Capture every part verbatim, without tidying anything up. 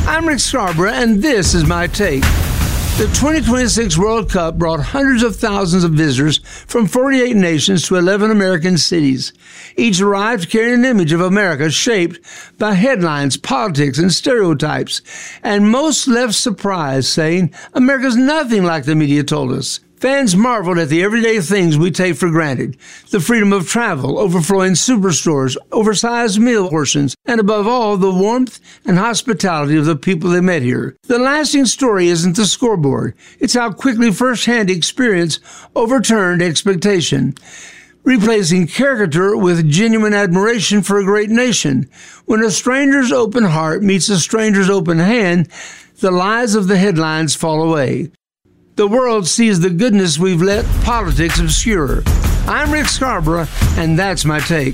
I'm Rick Scarborough, and this is my take. The twenty twenty-six World Cup brought hundreds of thousands of visitors from forty-eight nations to eleven American cities. Each arrived carrying an image of America shaped by headlines, politics, and stereotypes. And most left surprised, saying, America's nothing like the media told us. Fans marveled at the everyday things we take for granted. The freedom of travel, overflowing superstores, oversized meal portions, and above all, the warmth and hospitality of the people they met here. The lasting story isn't the scoreboard. It's how quickly first-hand experience overturned expectation, replacing caricature with genuine admiration for a great nation. When a stranger's open heart meets a stranger's open hand, the lies of the headlines fall away. The world sees the goodness we've let politics obscure. I'm Rick Scarborough, and that's my take.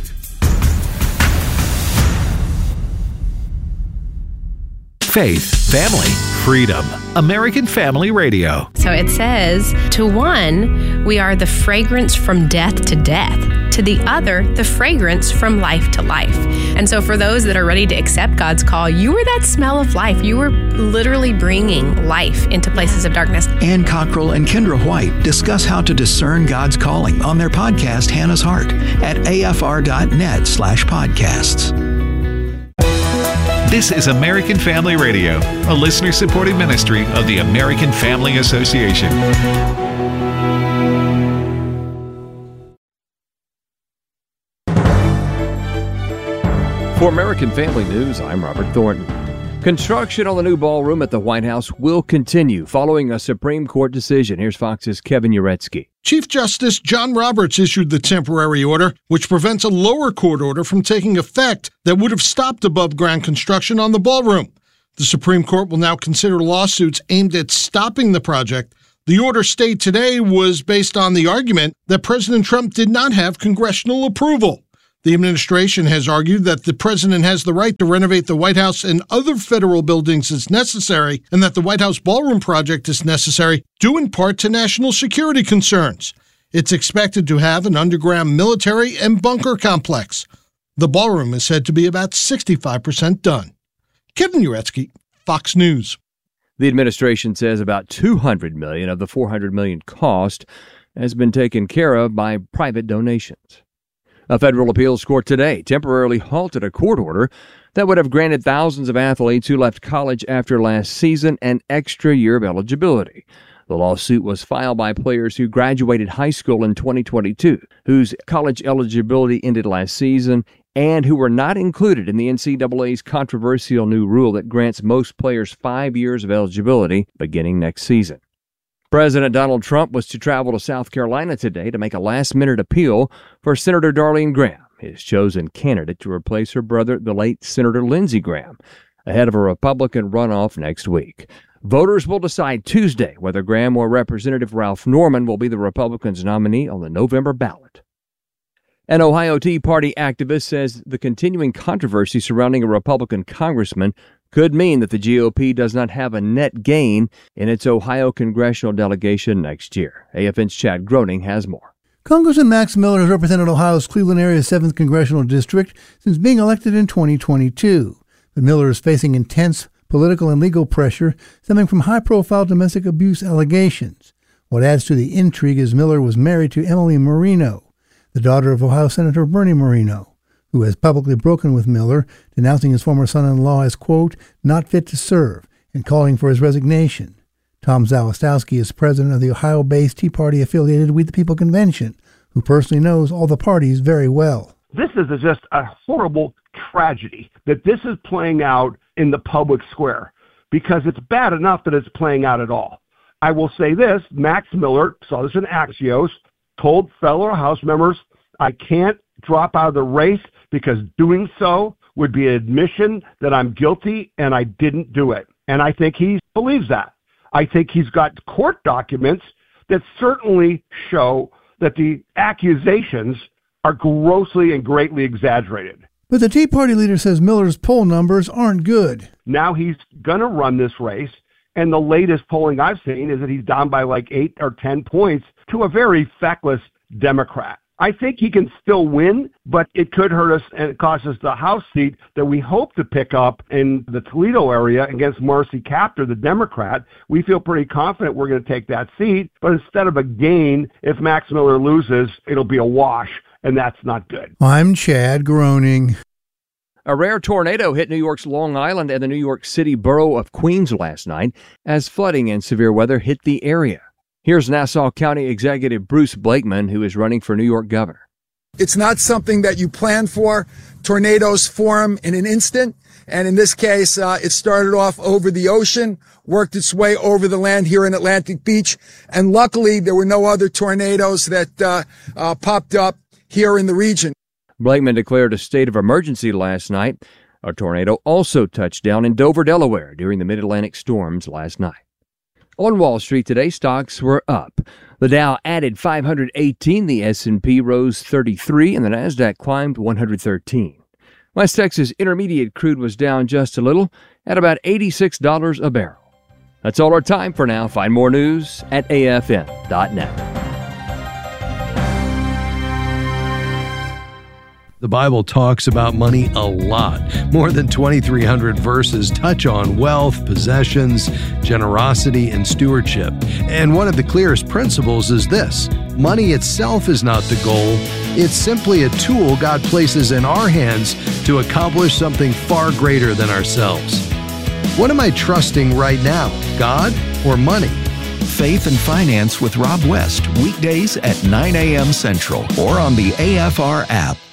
Faith, family, freedom. American Family Radio. So it says, to one, we are the fragrance from death to death. To the other, the fragrance from life to life. And so for those that are ready to accept God's call, you are that smell of life. You are literally bringing life into places of darkness. Ann Cockrell and Kendra White discuss how to discern God's calling on their podcast, Hannah's Heart, at afr.net slash podcasts. This is American Family Radio, a listener-supported ministry of the American Family Association. For American Family News, I'm Robert Thornton. Construction on the new ballroom at the White House will continue following a Supreme Court decision. Here's Fox's Kevin Uretsky. Chief Justice John Roberts issued the temporary order, which prevents a lower court order from taking effect that would have stopped above-ground construction on the ballroom. The Supreme Court will now consider lawsuits aimed at stopping the project. The order stayed today was based on the argument that President Trump did not have congressional approval. The administration has argued that the president has the right to renovate the White House and other federal buildings as necessary, and that the White House ballroom project is necessary due in part to national security concerns. It's expected to have an underground military and bunker complex. The ballroom is said to be about sixty-five percent done. Kevin Uretsky, Fox News. The administration says about two hundred million dollars of the four hundred million dollars cost has been taken care of by private donations. A federal appeals court today temporarily halted a court order that would have granted thousands of athletes who left college after last season an extra year of eligibility. The lawsuit was filed by players who graduated high school in twenty twenty-two, whose college eligibility ended last season, and who were not included in the N C double A's controversial new rule that grants most players five years of eligibility beginning next season. President Donald Trump was to travel to South Carolina today to make a last-minute appeal for Senator Darlene Graham, his chosen candidate to replace her brother, the late Senator Lindsey Graham, ahead of a Republican runoff next week. Voters will decide Tuesday whether Graham or Representative Ralph Norman will be the Republicans' nominee on the November ballot. An Ohio Tea Party activist says the continuing controversy surrounding a Republican congressman could mean that the G O P does not have a net gain in its Ohio congressional delegation next year. A F N's Chad Groening has more. Congressman Max Miller has represented Ohio's Cleveland area's seventh Congressional District since being elected in twenty twenty-two. But Miller is facing intense political and legal pressure stemming from high-profile domestic abuse allegations. What adds to the intrigue is Miller was married to Emily Marino, the daughter of Ohio Senator Bernie Moreno, who has publicly broken with Miller, denouncing his former son-in-law as, quote, not fit to serve, and calling for his resignation. Tom Zawistowski is president of the Ohio-based Tea Party-affiliated We the People Convention, who personally knows all the parties very well. This is just a horrible tragedy that this is playing out in the public square, because it's bad enough that it's playing out at all. I will say this, Max Miller, saw this in Axios, told fellow House members, I can't drop out of the race because doing so would be an admission that I'm guilty and I didn't do it. And I think he believes that. I think he's got court documents that certainly show that the accusations are grossly and greatly exaggerated. But the Tea Party leader says Miller's poll numbers aren't good. Now he's going to run this race, and the latest polling I've seen is that he's down by like eight or ten points to a very feckless Democrat. I think he can still win, but it could hurt us and it cost us the House seat that we hope to pick up in the Toledo area against Marcy Kaptur, the Democrat. We feel pretty confident we're going to take that seat, but instead of a gain, if Max Miller loses, it'll be a wash, and that's not good. I'm Chad groaning. A rare tornado hit New York's Long Island and the New York City borough of Queens last night as flooding and severe weather hit the area. Here's Nassau County Executive Bruce Blakeman, who is running for New York governor. It's not something that you plan for. Tornadoes form in an instant. And in this case, uh, it started off over the ocean, worked its way over the land here in Atlantic Beach. And luckily, there were no other tornadoes that uh, uh, popped up here in the region. Blakeman declared a state of emergency last night. A tornado also touched down in Dover, Delaware during the mid-Atlantic storms last night. On Wall Street today, stocks were up. The Dow added five hundred eighteen, the S and P rose thirty-three, and the Nasdaq climbed one hundred thirteen. West Texas Intermediate crude was down just a little at about eighty-six dollars a barrel. That's all our time for now. Find more news at A F M dot net. The Bible talks about money a lot. More than twenty-three hundred verses touch on wealth, possessions, generosity, and stewardship. And one of the clearest principles is this: money itself is not the goal. It's simply a tool God places in our hands to accomplish something far greater than ourselves. What am I trusting right now, God or money? Faith and Finance with Rob West, weekdays at nine a.m. Central or on the A F R app.